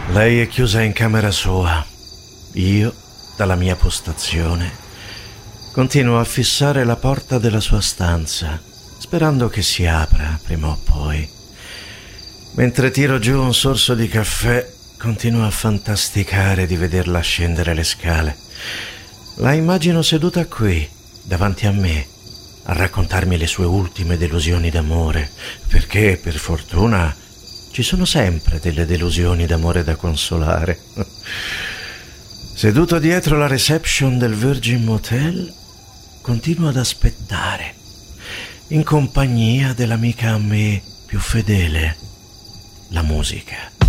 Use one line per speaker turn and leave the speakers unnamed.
Lei è chiusa in camera sua. Io, dalla mia postazione, continuo a fissare la porta della sua stanza, sperando che si apra prima o poi. Mentre tiro giù un sorso di caffè, continuo a fantasticare di vederla scendere le scale. La immagino seduta qui, davanti a me, a raccontarmi le sue ultime delusioni d'amore, perché, per fortuna, ci sono sempre delle delusioni d'amore da consolare. Seduto dietro la reception del Virgin Motel, continuo ad aspettare, in compagnia dell'amica a me più fedele, la musica.